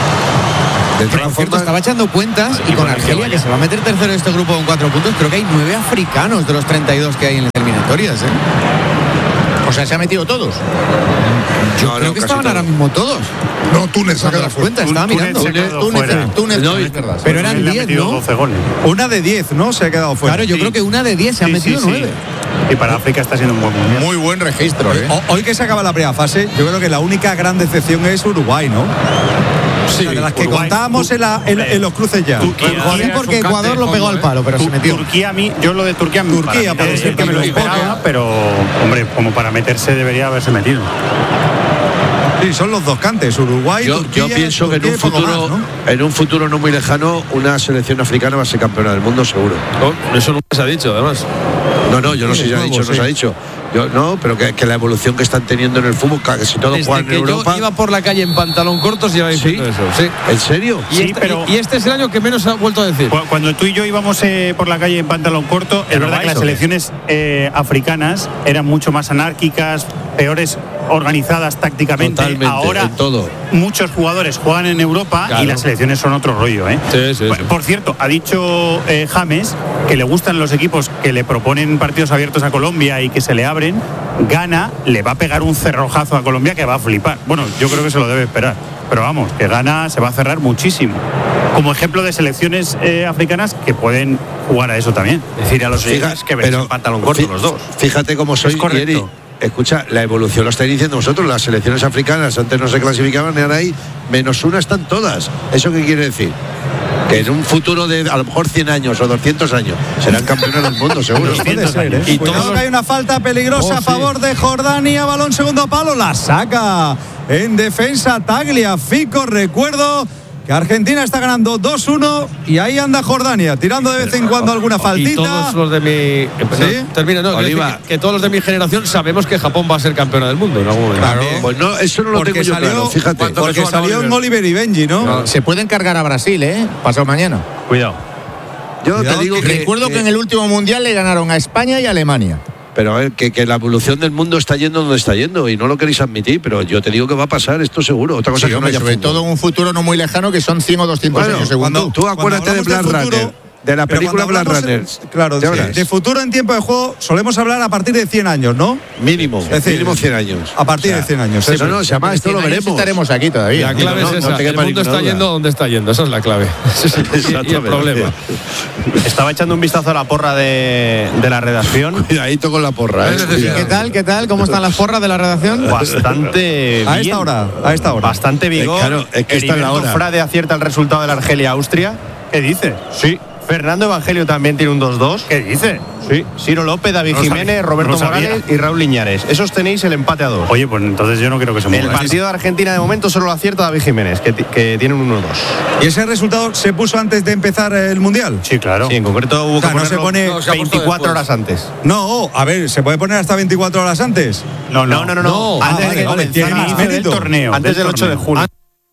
De todas formas, estaba echando cuentas y con Argelia, que se va a meter tercero en este grupo con cuatro puntos, creo que hay nueve africanos de los treinta y dos que hay en las eliminatorias, ¿eh? O sea, se ha metido todos. Yo no, creo no, que estaban todos. Ahora mismo todos. No, Túnez se ha quedado fuera. Cuenta, estaba mirando. Túnez, Túnez, Túnez, no, es verdad. Pero eran diez, ¿no? doce goles. Una de diez, ¿no? Se ha quedado fuera. Claro, yo sí. creo que una de diez se han sí, metido sí, nueve. Sí. Y para África está siendo un buen mundial. Muy buen registro, ¿eh? Hoy que se acaba la primera fase, yo creo que la única gran decepción es Uruguay, ¿no? Sí, de las que Uruguay, contábamos en, la, en, en los cruces ya. Turquía, sí, porque Ecuador lo pegó al palo, pero tu, se metió. Turquía, a mí, yo lo de Turquía, Turquía para ser que me lo esperaba, pero hombre, como para meterse debería haberse metido. Sí, son los dos cantes, Uruguay. Yo, Turquía, yo pienso Turquía que en un futuro, más, ¿no? en un futuro no muy lejano, una selección africana va a ser campeona del mundo seguro. Oh, eso nunca se ha dicho, además. No, no, yo no sé si se ha dicho, sí. no se ha dicho. Yo, no, pero que, que la evolución que están teniendo en el fútbol, casi todos Desde juegan que en Europa. Yo iba por la calle en pantalón cortos y ya ¿Sí? eso. Sí. ¿En serio? Y, sí, este, pero y este es el año que menos ha vuelto a decir. Cuando tú y yo íbamos eh, por la calle en pantalón corto, es verdad que las selecciones eh, africanas eran mucho más anárquicas, peores organizadas tácticamente. Totalmente, ahora todo. muchos jugadores juegan en Europa claro. y las selecciones son otro rollo, ¿eh? Sí, sí, por, sí. por cierto, ha dicho eh, James que le gustan los equipos que le proponen partidos abiertos a Colombia y que se le abren. Ghana le va a pegar un cerrojazo a Colombia que va a flipar. Bueno, yo creo que se lo debe esperar. Pero vamos, que Ghana se va a cerrar muchísimo. Como ejemplo de selecciones eh, africanas que pueden jugar a eso también. Es decir, a los ligas que ven en pantalón corto los dos. Fíjate cómo soy, Yeri. Escucha, la evolución lo estáis diciendo vosotros. Las selecciones africanas antes no se clasificaban y ahora ahí menos una están todas. ¿Eso qué quiere decir? Que en un futuro de a lo mejor cien años o doscientos años serán campeones del mundo, seguro. Puede ser, ¿eh? Y todo que hay una falta peligrosa oh, a favor sí. de Jordania. Balón segundo palo, la saca en defensa Taglia Fico. Recuerdo que Argentina está ganando dos uno y ahí anda Jordania, tirando de vez en cuando alguna faltita. Y todos los de mi... ¿Sí? Termina, no, Oliva. Que, que todos los de mi generación sabemos que Japón va a ser campeona del mundo en algún momento. Claro. Pues no, eso no lo porque tengo yo salió, claro, fíjate. Porque salió en Oliver y Benji, ¿no? no se puede encargar a Brasil, ¿eh? Pasado mañana. Cuidado. Yo Cuidado te digo que, que... Recuerdo que, que en el último mundial le ganaron a España y a Alemania. Pero a ver, que, que la evolución del mundo está yendo donde está yendo y no lo queréis admitir, pero yo te digo que va a pasar esto seguro. Otra cosa sí, que hombre, no haya sobre fútbol. todo en un futuro no muy lejano que son cien o doscientos bueno, años según tú. Tú acuérdate de Blade Runner. De la película Blade Runner. Claro, de, de futuro en tiempo de juego solemos hablar a partir de cien años, ¿no? Mínimo, es decir, mínimo cien años. A partir o sea, de cien años. Sí, no, no, se llama, esto lo veremos. Estaremos aquí todavía. La clave no, es esa, no, no el mundo está duda. yendo donde está yendo, esa es la clave. y el problema. Estaba echando un vistazo a la porra de, de la redacción. Cuidadito con la porra. ¿eh? ¿Qué tal? ¿Qué tal? ¿Cómo están las porras de la redacción? Bastante bien. A esta hora, a esta hora. Bastante vigor. Eh, claro, es que está en la hora. Frade acierta el resultado de la Argelia-Austria. ¿Qué dice? Sí. Fernando Evangelio también tiene un dos dos. ¿Qué dice? Sí. Ciro López, David no Jiménez, sabía. Roberto no Morales y Raúl Liñares. Esos tenéis el empate a dos. Oye, pues entonces yo no creo que se mueva. El partido de Argentina de momento solo lo acierta David Jiménez, que, que tiene un uno dos. ¿Y ese resultado se puso antes de empezar el Mundial? Sí, claro. Sí, en concreto hubo o sea, que no se pone no, se veinticuatro horas antes. No, a ver, ¿se puede poner hasta veinticuatro horas antes? No, no, no, no. no. no. Antes ah, vale, de vale, tiene más del torneo. Antes del, del ocho de junio.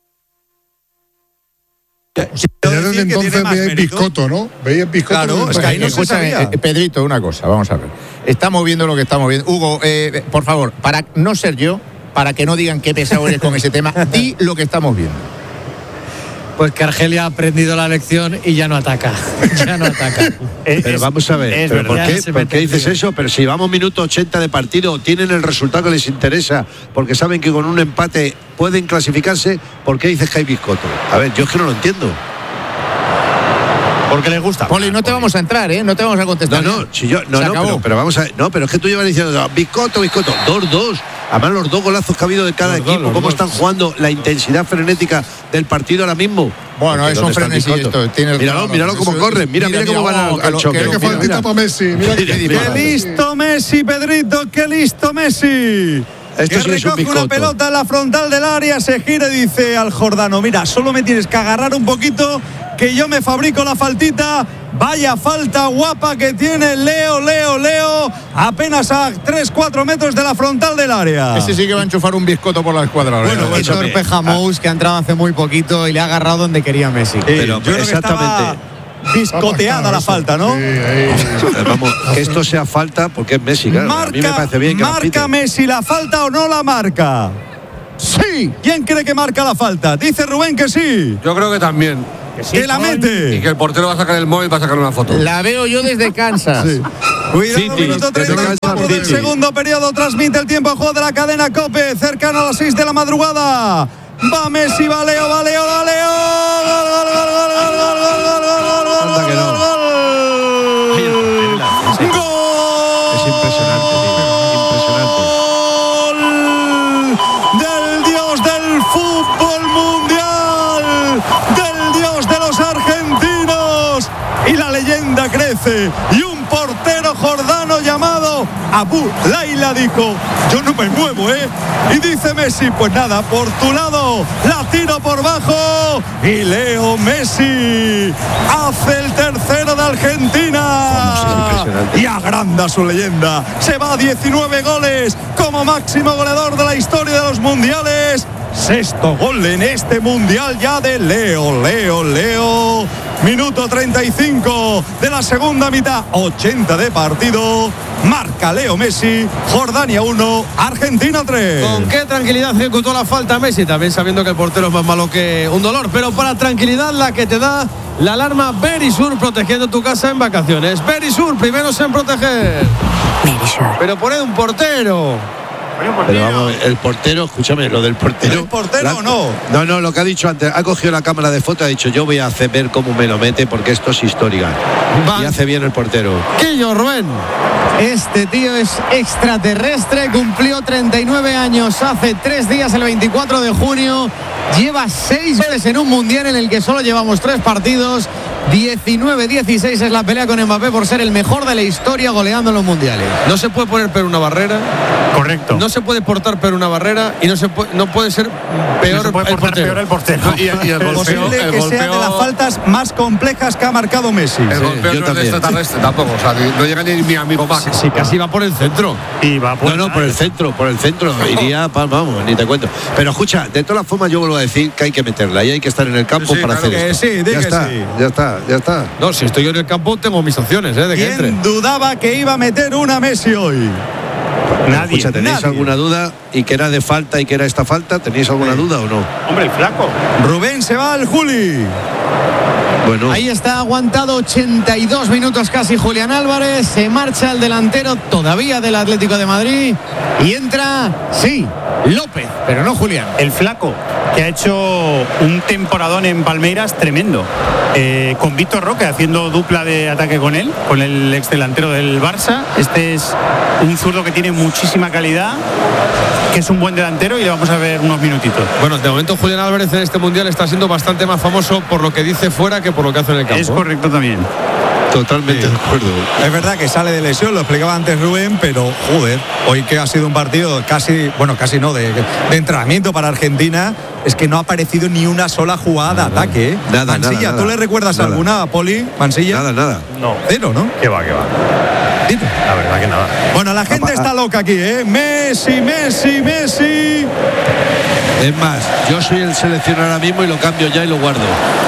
Ya desde entonces veis Biscotto, ¿no? Veis Biscotto. Claro, es que ahí no se sabía. Eh, Pedrito, una cosa, vamos a ver. Estamos viendo lo que estamos viendo. Hugo, eh, por favor, para no ser yo, para que no digan qué pesado eres con ese tema, di lo que estamos viendo. Pues que Argelia ha aprendido la lección y ya no ataca. Ya no ataca. es, pero vamos a ver, ¿pero ¿por, qué, ¿por qué dices bien. eso? Pero si vamos minuto ochenta de partido, tienen el resultado que les interesa, porque saben que con un empate pueden clasificarse, ¿por qué dices que hay Biscotto? A ver, yo es que no lo entiendo. Porque les gusta. Poli, no te vamos a entrar, ¿eh? No te vamos a contestar. No, no, si yo, no, no pero, pero vamos a ver. No, pero es que tú llevas diciendo Biscotto, Biscotto, dos dos. Además, los dos golazos que ha habido de cada los equipo, dos, cómo dos. Están jugando, la intensidad frenética del partido ahora mismo. Bueno, es un frenesí esto. Míralo, míralo cómo corren. Mira, mira, mira cómo van al, al choque. Qué faltita para Messi. Mira, qué listo Messi, Pedrito, qué listo Messi. Esto que sí es un recoge una bizcocho. pelota en la frontal del área, se gira y dice al jordano, mira, solo me tienes que agarrar un poquito, que yo me fabrico la faltita. Vaya falta guapa que tiene Leo, Leo, Leo, apenas a tres cuatro metros de la frontal del área. Ese sí que va a enchufar un bizcocho por la escuadra. Bueno, el torpe Jamous, que ha entrado hace muy poquito y le ha agarrado donde quería Messi. Sí, pero yo creo que estaba biscoteada la falta, ¿no? Sí, ahí. Vamos, que esto sea falta porque es Messi, claro. Marca, a mí me parece bien que la marca pite. Messi la falta o no la marca. Sí. ¿Quién cree que marca la falta? Dice Rubén que sí. Yo creo que también. Que la mete. Y que el portero va a sacar el móvil para sacar una foto. La veo yo desde Kansas. Sí. Cuidado, City, minuto desde treinta y cuatro Kansas del City. segundo periodo. Transmite el tiempo de juego de la cadena COPE. Cercano a las seis de la madrugada. Va Messi, va Leo, va Leo, va Leo. Gol, gol, gol, gol, gol, gol, gol, gol, gol, Anda que no. gol, gol. Es impresionante, tío, impresionante. Gol del dios del fútbol mundial, del dios de los argentinos. Y la leyenda crece. Y un portero jordano llamado Abu Laila dijo, yo no me muevo, ¿eh? Y dice Messi, pues nada, por tu lado, la tiro por bajo. Y Leo Messi hace el tercero de Argentina. Y agranda su leyenda. Se va a diecinueve goles como máximo goleador de la historia de los mundiales. Sexto gol en este mundial ya de Leo, Leo, Leo. Minuto treinta y cinco de la segunda mitad, ochenta de partido. Marca Leo Messi, Jordania uno, Argentina tres. ¿Con qué tranquilidad ejecutó la falta Messi? También sabiendo que el portero es más malo que un dolor. Pero para tranquilidad la que te da la alarma Verisur, protegiendo tu casa en vacaciones. Verisur, primeros en proteger. Pero poned un portero. Pero vamos, el portero, escúchame, lo del portero. ¿El portero la, o no? No, no, lo que ha dicho antes, ha cogido la cámara de foto, ha dicho, yo voy a hacer ver cómo me lo mete porque esto es histórica. Va. Y hace bien el portero. Quillo, Rubén. Este tío es extraterrestre, cumplió treinta y nueve años hace tres días, el veinticuatro de junio. Lleva seis goles en un mundial en el que solo llevamos tres partidos. diecinueve dieciséis es la pelea con Mbappé por ser el mejor de la historia goleando en los mundiales. No se puede poner pero una barrera. Correcto. No se puede portar pero una barrera y no se puede, no puede ser peor, No se puede el portar portero. peor el portero. Y, y el golpeo, Posible el que sea de golpeo- las faltas más complejas que ha marcado Messi. El Sí, golpeo yo no es de también. extraterrestre tampoco. O sea, no llega ni mi amigo Max. Sí, sí, casi va por el centro. Y va a No, puerta. no, por el centro, por el centro. Iría, pa- vamos, ni te cuento. Pero escucha, de todas formas yo vuelvo a decir que hay que meterla y hay que estar en el campo Sí, para claro hacer que esto. sí, di ya que está, sí. ya está, ya está. No, si estoy yo en el campo tengo mis opciones, ¿eh? De que entre. ¿Quién dudaba que iba a meter una Messi hoy? Nadie. Escucha, ¿tenéis nadie. alguna duda? ¿Y que era de falta y que era esta falta? ¿Tenéis alguna duda o no? Hombre, el flaco. Rubén se va al Juli. Bueno, Ahí está aguantado ochenta y dos minutos casi Julián Álvarez. Se marcha el delantero todavía del Atlético de Madrid. Y entra, sí, López, pero no Julián. El flaco, que ha hecho un temporadón en Palmeiras tremendo. Eh, con Víctor Roque haciendo dupla de ataque con él, con el ex delantero del Barça. Este es un zurdo que tiene muchísima calidad, que es un buen delantero y le vamos a ver unos minutitos. Bueno, de momento Julián Álvarez en este mundial está siendo bastante más famoso por lo que dice fuera que por lo que hace en el campo. Es correcto también. totalmente de acuerdo. Es verdad que sale de lesión, lo explicaba antes Rubén, pero joder, hoy que ha sido un partido casi, bueno, casi no, de, de entrenamiento para Argentina, es que no ha aparecido ni una sola jugada de ataque. ¿eh? Nada, Mansilla, nada, ¿tú nada. le recuerdas Nada. alguna a Poli, Mansilla? Nada, nada. No. Cero, ¿no? Que va, que va. Dime. La verdad que nada. Bueno, la gente está loca aquí, ¿eh? Messi, Messi, Messi. Es más, yo soy el seleccionador ahora mismo y lo cambio ya y lo guardo.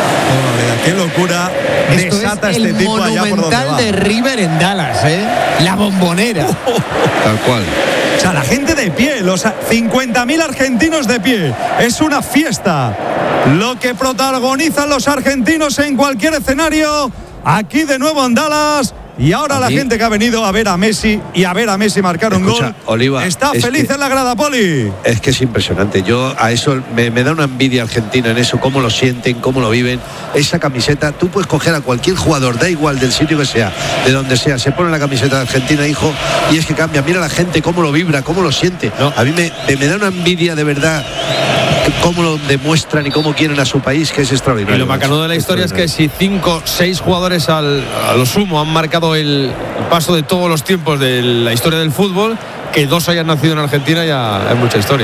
Oh, qué locura Esto desata es este el tipo allá por donde monumental va. de River en Dallas, ¿eh? La bombonera. Tal cual. O sea, la gente de pie, los cincuenta mil argentinos de pie. Es una fiesta. Lo que protagonizan los argentinos en cualquier escenario. Aquí de nuevo en Dallas. Y ahora la Aquí. gente que ha venido a ver a Messi y a ver a Messi marcar un Escucha, gol. Oliva, está es feliz que- en la grada, Poli. Es que es impresionante. Yo a eso me, me da una envidia Argentina en eso, cómo lo sienten, cómo lo viven. Esa camiseta, tú puedes coger a cualquier jugador, da igual del sitio que sea, de donde sea, se pone la camiseta de Argentina, hijo, y es que cambia. Mira la gente cómo lo vibra, cómo lo siente. A mí me, me, me da una envidia de verdad cómo lo demuestran y cómo quieren a su país, que es Y extraordinario. lo bacano de la historia es que si cinco, seis jugadores al, a lo sumo han marcado el paso de todos los tiempos de la historia del fútbol, que dos hayan nacido en Argentina ya es mucha historia.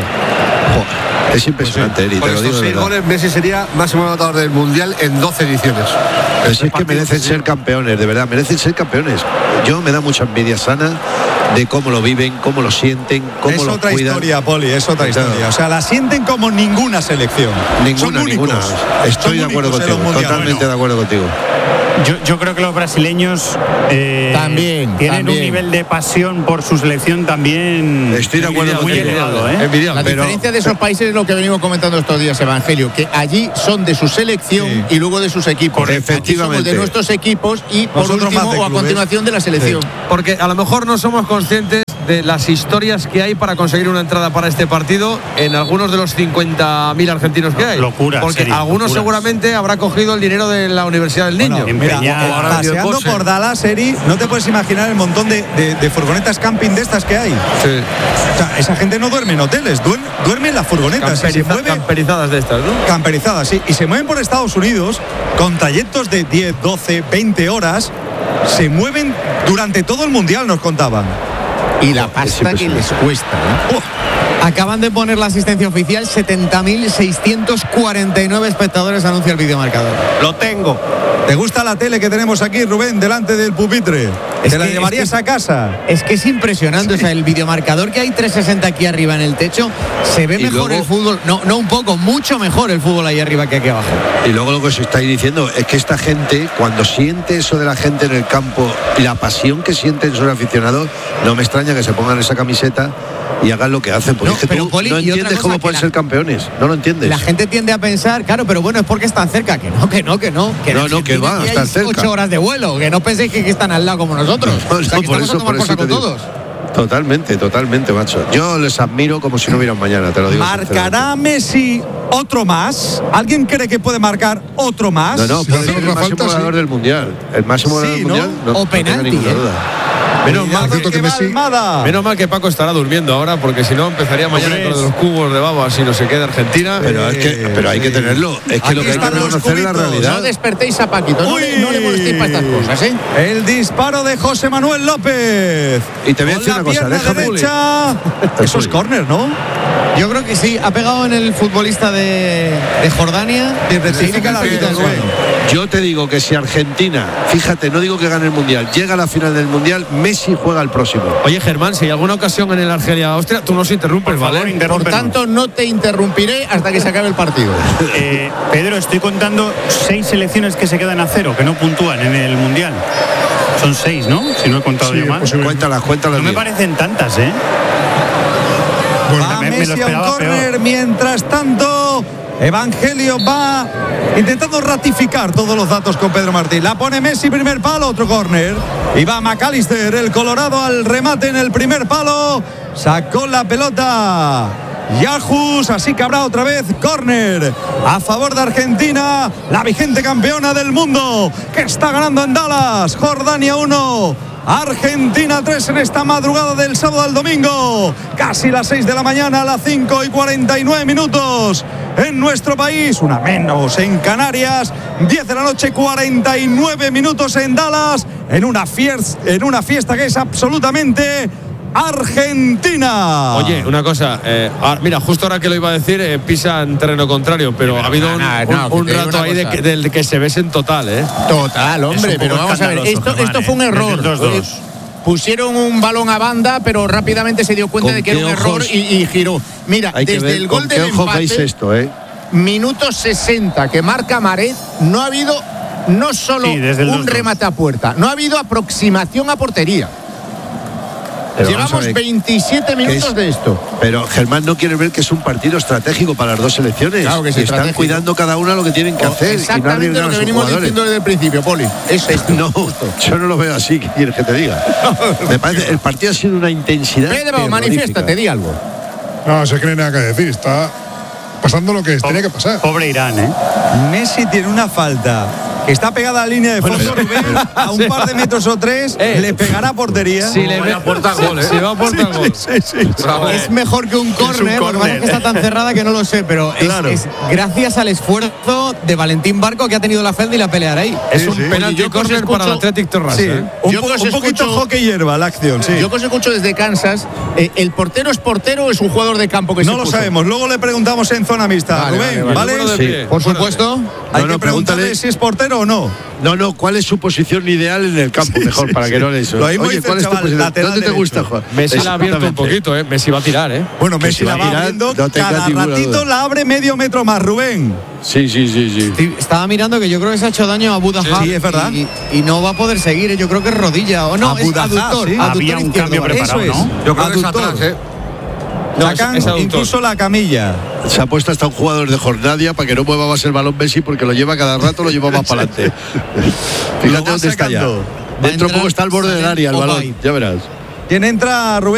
Joder, es impresionante, Eri, Por te lo estos digo de seis verdad. goles, Messi sería máximo anotador del Mundial en doce ediciones. Pero si es que merecen ser campeones, de verdad, merecen ser campeones. Yo me da mucha envidia sana de cómo lo viven, cómo lo sienten, cómo es lo otra cuidan. historia, Poli, es otra Claro. historia. O sea, la sienten como ninguna selección. Ninguna, Son ninguna. únicos. Estoy Son de acuerdo únicos en los contigo, mundiales. totalmente de acuerdo contigo. Yo, yo creo que los brasileños eh, También, tienen también. un nivel de pasión por su selección también. Estoy de acuerdo muy contigo. elevado, ¿eh? La diferencia de esos países es lo que venimos comentando estos días, Evangelio, que allí son de su selección Sí. y luego de sus equipos. Correcto. Aquí somos Efectivamente. de nuestros equipos y por Nosotros último más de o a clubes. continuación de la selección. Porque a lo mejor no somos conscientes de las historias que hay para conseguir una entrada para este partido en algunos de los cincuenta mil argentinos que hay. Locura, Porque serio, algunos locura. seguramente habrá cogido el dinero de la Universidad del Niño. Bueno, mira, Empeñado. o- paseando por Dallas, Eri, no te puedes imaginar el montón de, de- de furgonetas camping de estas que hay. Sí. O sea, esa gente no duerme en hoteles, duerme, duerme en las furgonetas. y se Camperiza- mueve, camperizadas de estas, ¿no? camperizadas, sí. Y se mueven por Estados Unidos con trayectos de diez, doce, veinte horas. Se mueven durante todo el mundial, nos contaban. Y la pasta que les cuesta. ¿eh? Acaban de poner la asistencia oficial, setenta mil seiscientos cuarenta y nueve espectadores, anuncia el videomarcador. Lo tengo. ¿Te gusta la tele que tenemos aquí, Rubén, delante del pupitre? Es ¿Te la que- llevarías es que- a casa? Es que es impresionante, o sea, el videomarcador que hay trescientos sesenta aquí arriba en el techo, se ve Y mejor luego- el fútbol, no, no un poco, mucho mejor el fútbol ahí arriba que aquí abajo. Y luego lo que os estáis diciendo es que esta gente, cuando siente eso de la gente en el campo y la pasión que sienten sus aficionados, no me extraña que se pongan esa camiseta y hagan lo que hacen. Porque No, es que pero, tú Poli, no y otra entiendes cosa cómo que pueden la- ser campeones. No lo entiendes. La gente tiende a pensar, claro, pero bueno, es porque están cerca, que no, que no, que no. Que en No, no, que Argentina va, aquí están hay cerca. ocho horas de vuelo, que no penséis que, que están al lado como nosotros. No, o sea, no, que por estamos eso, a tomar por por eso saco te digo. todos. Totalmente, totalmente, macho. Yo les admiro como si no hubiera un mañana, te lo digo. ¿Marcará Messi otro más? ¿Alguien cree que puede marcar otro más? No, no, Si puede hace ser el otra máximo falta, goleador sí. del mundial. El máximo goleador Sí, del ¿no? mundial. No, O no tengo penalti, ninguna ¿eh? duda. Menos Cuidado mal, cierto que que va Messi- Almada. menos mal que Paco estará durmiendo ahora, porque si no empezaría mañana Hombre, con lo de los cubos de babas y no se queda Argentina. Pero, es que, pero hay que tenerlo. Es que Aquí lo que hay que están los reconocer es la cubitos. realidad. No despertéis a Paquito, no, le, no le molestéis para estas cosas, ¿eh? El disparo de José Manuel López. Y te voy a Con decir la una cosa, pierna déjame- derecha. Eso es córner, ¿no? Yo creo que sí, ha pegado en el futbolista de, de Jordania. Y rectifica la Rectifica el árbitro, suelo. Yo te digo que si Argentina, fíjate, no digo que gane el mundial, llega a la final del mundial, Messi juega el próximo. Oye, Germán, si hay alguna ocasión en el Argelia-Austria, tú nos interrumpes, Por favor, ¿vale? Por interrúmpenos. tanto, no te interrumpiré hasta que se acabe el partido. Eh, Pedro, estoy contando seis selecciones que se quedan a cero, que no puntúan en el Mundial. Son seis, ¿no? Si no he contado Sí, yo mal. posible. Cuéntalas, cuéntalas No me bien. parecen tantas, ¿eh? Va me- me lo Messi a un esperaba córner. peor. Mientras tanto, Evangelio va intentando ratificar todos los datos con Pedro Martín. La pone Messi, primer palo, otro córner. Y va McAllister, el Colorado, al remate en el primer palo. Sacó la pelota Yajus, así que habrá otra vez córner a favor de Argentina, la vigente campeona del mundo, que está ganando en Dallas. Jordania uno, Argentina tres en esta madrugada del sábado al domingo. Casi las seis de la mañana, a las cinco y cuarenta y nueve minutos en nuestro país, una menos en Canarias. diez de la noche, cuarenta y nueve minutos en Dallas, en una fiesta, en una fiesta que es absolutamente argentina. Oye, una cosa, eh, ah, mira, justo ahora que lo iba a decir, eh, pisa en terreno contrario, pero ha habido un, no, no, un- que un te digo rato una ahí de cosa. que, del que se besen total, ¿eh? Total, hombre, un pero poco vamos a ver, escandaloso, esto, Germán, esto fue un ¿eh? error. Desde el dos dos. Eh, Pusieron un balón a banda, pero rápidamente se dio cuenta ¿Con de que era qué un error ojos? y, y giró. Mira, Hay que desde ver el con gol qué del ojos veis empate, esto, ¿eh? minuto sesenta que marca Maret, no ha habido no solo Sí, desde el un dos dos. remate a puerta, no ha habido aproximación a portería. Pero vamos a Llevamos ver, veintisiete minutos es- de esto. Pero Germán no quiere ver que es un partido estratégico para las dos selecciones. Claro que es Están estratégico. cuidando cada una lo que tienen que hacer y no Exactamente arriesgar lo a que sus venimos jugadores. diciendo desde el principio, Poli. Es esto. No, yo no lo veo así, ¿qué quieres que te diga? Me parece, el partido ha sido una intensidad. Pedro, terrorífica. manifiéstate, di algo. No, se cree nada que decir. Está pasando lo que tenía que pasar. Pobre Irán, ¿eh? Messi tiene una falta que está pegada a la línea de fondo, Rubén, a un par de metros o tres, Eh. le pegará a portería. Si le ve- aporta gol, ¿eh? Si va a aportar gol. Sí, sí, sí. Es mejor que un córner, lo que pasa es que está tan cerrada que no lo sé, pero es, Claro. es gracias al esfuerzo de Valentín Barco que ha tenido la Felda y la pelear ahí. Es Sí, un sí. penalti Yo que os córner para el escucho- Athletic Terrassa. Sí, ¿eh? un, Yo po- que os un poquito escucho- hockey hierba la acción, sí. Yo que os escucho desde Kansas, eh, ¿el portero es portero o es un jugador de campo que No se lo puso? sabemos, luego le preguntamos en zona mixta. Vale, Rubén, vale, ¿vale? vale. Número de Sí. pie. Por supuesto. Hay No, que no, preguntarle pregúntale si es portero o no. No, no, ¿cuál es su posición ideal en el campo? Mejor, para que no le eso. Lo mismo Oye, dice ¿cuál el es tu chaval, posición? lateral ¿Dónde te derecho. gusta, Juan? Messi la ha abierto un Exactamente. poquito, ¿eh? Messi va a tirar, ¿eh? Bueno, Que Messi si la va a va tirar, abriendo, no tenga cada ninguna ratito duda. la abre medio metro más, Rubén. Sí, sí, sí, sí. Sí, estaba mirando que yo creo que se ha hecho daño a Abu Dahab. Sí, es verdad. Y, y no va a poder seguir, ¿eh? Yo creo que es rodilla. O no, Abu es Dahab, aductor. sí. aductor Había un izquierdo, cambio ¿vale? preparado, Eso es. ¿no? Yo creo que es Aductor. atrás, ¿eh? No, es- Sacan es aductor. incluso la camilla. Se ha puesto hasta un jugador de Jornadia para que no mueva más el balón Messi porque lo lleva cada rato, lo lleva más para adelante. Lo Fíjate va dónde está ya. sacando. Va a Dentro entrar poco está al borde del Sané área el balón. Obaid. Ya verás. ¿Quién entra, Rubén?